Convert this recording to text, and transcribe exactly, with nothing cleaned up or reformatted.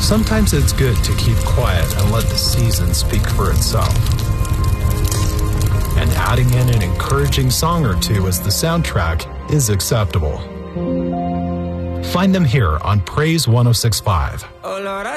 Sometimes it's good to keep quiet and let the season speak for itself. And adding in an encouraging song or two as the soundtrack is acceptable. Find them here on Praise one oh six point five. Oh Lord, I